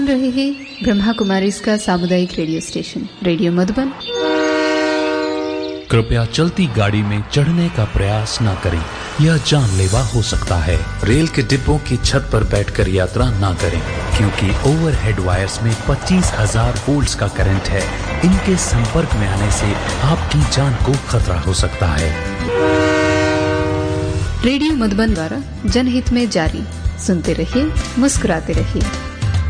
रहे हैं ब्रह्मा कुमारी का सामुदायिक रेडियो स्टेशन रेडियो मधुबन। कृपया चलती गाड़ी में चढ़ने का प्रयास न करें, यह जानलेवा हो सकता है। रेल के डिब्बों की छत पर बैठकर यात्रा न करें, क्योंकि ओवरहेड वायर्स में 25,000 वोल्ट्स का करंट है। इनके संपर्क में आने से आपकी जान को खतरा हो सकता है। रेडियो मधुबन द्वारा जनहित में जारी। सुनते रहिए, मुस्कुराते रहिए।